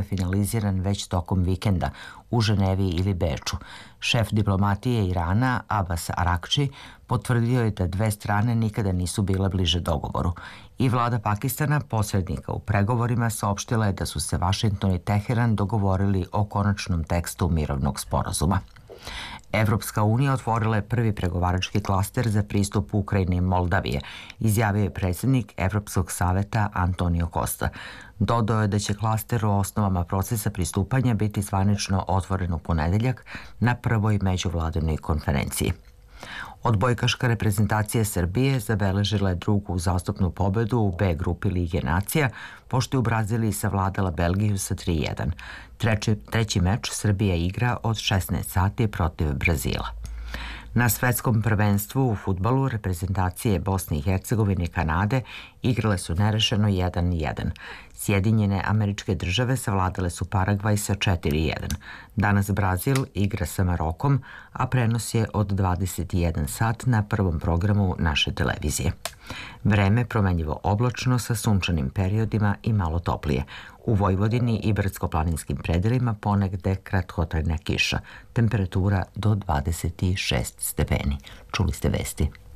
finaliziran već tokom vikenda u Ženevi ili Beču. Šef diplomatije Irana, Abbas Arakči, potvrdio je da dve strane nikada nisu bile bliže dogovoru. I vlada Pakistana, posrednika u pregovorima, saopštila je da su se Vašington i Teheran dogovorili o konačnom tekstu mirovnog sporazuma. Evropska unija otvorila je prvi pregovarački klaster za pristup Ukrajini i Moldavije, izjavio je predsjednik Evropskog saveta Antonio Costa. Dodao je da će klaster o osnovama procesa pristupanja biti zvanično otvoren u ponedeljak na prvoj međuvladinoj konferenciji. Odbojkaška reprezentacija Srbije zabeležila je drugu uzastopnu pobedu u B grupi Lige nacija, pošto je u Braziliji savladala Belgiju sa 3:1. Treći meč Srbija igra od 16 sati protiv Brazila. Na svetskom prvenstvu u fudbalu reprezentacije Bosne i Hercegovine i Kanade igrale su nerešeno 1:1. Sjedinjene Američke Države savladale su Paragvaj sa 4:1. Danas Brazil igra sa Marokom, a prenos je od 21 sat na prvom programu naše televizije. Vreme promenljivo oblačno sa sunčanim periodima i malo toplije. U Vojvodini i brdsko-planinskim predelima ponegde kratkotrajna kiša. Temperatura do 26 stepeni. Čuli ste vesti.